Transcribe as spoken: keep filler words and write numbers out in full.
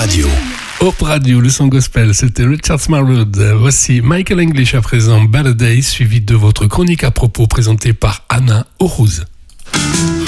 Radio. Hope Radio, le son gospel, c'était Richard Smarwood. Voici Michael English à présent, Better Days, suivi de votre chronique à propos présentée par Anna Orouz.